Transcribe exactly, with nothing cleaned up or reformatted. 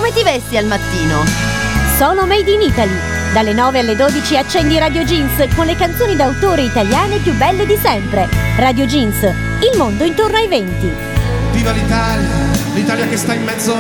Come ti vesti al mattino? Solo Made in Italy. Dalle nove alle dodici accendi Radio Jeans con le canzoni d'autore italiane più belle di sempre. Radio Jeans, il mondo intorno ai venti. Viva l'Italia, l'Italia che sta in mezzo